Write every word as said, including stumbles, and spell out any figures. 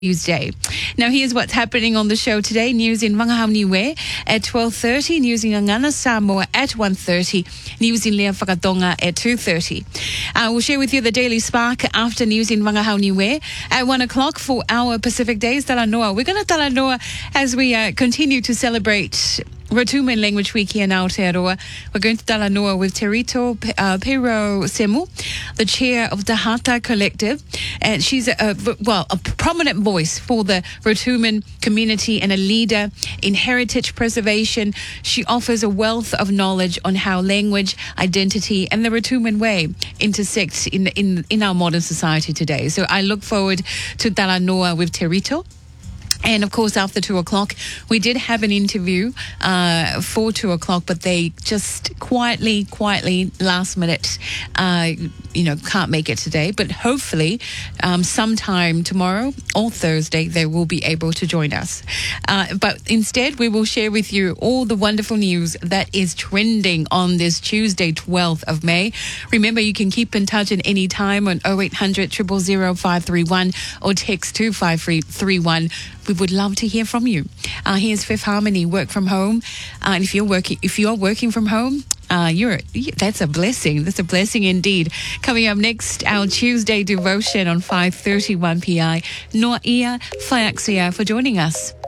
Tuesday. Now, here's what's happening on the show today. News in Whangahauniwe at twelve thirty. News in Ngana Samoa at one thirty. News in Lea Whakatonga at two thirty. Uh, we'll share with you the Daily Spark after news in Whangahauniwe at one o'clock for our Pacific Days. Talanoa. We're going to Talanoa as we uh, continue to celebrate Rotuman Language Week here in Aotearoa. We're going to Talanoa with Terito uh, Pero Semu, the chair of the Hata Collective. And she's, a, a, well, a prominent voice for the Rotuman community and a leader in heritage preservation. She offers a wealth of knowledge on how language, identity, and the Rotuman way intersect in, in, in our modern society today. So I look forward to Talanoa with Terito. And, of course, after two o'clock, we did have an interview uh, for two o'clock, but they just quietly, quietly, last minute, uh, you know, can't make it today. But hopefully um, sometime tomorrow or Thursday, they will be able to join us. Uh, but instead, we will share with you all the wonderful news that is trending on this Tuesday, twelfth of May. Remember, you can keep in touch at any time on oh eight hundred, zero zero zero, five three one or text two five three one. We would love to hear from you. Uh, here's Fifth Harmony, Work From Home. Uh, and if you're working, if you're working from home, uh, you're that's a blessing. That's a blessing indeed. Coming up next, our Tuesday devotion on five thirty-one P I. Noa ia, Whaiaksia for joining us.